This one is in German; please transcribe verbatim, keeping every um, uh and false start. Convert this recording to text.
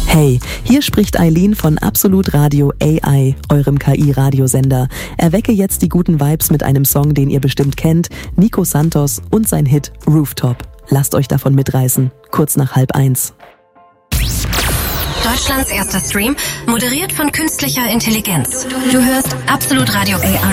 Hey, hier spricht Eileen von Absolut Radio A I, eurem K I-Radiosender. Erwecke jetzt die guten Vibes mit einem Song, den ihr bestimmt kennt, Nico Santos und sein Hit Rooftop. Lasst euch davon mitreißen, kurz nach halb eins. Deutschlands erster Stream, moderiert von künstlicher Intelligenz. Du hörst Absolut Radio A I.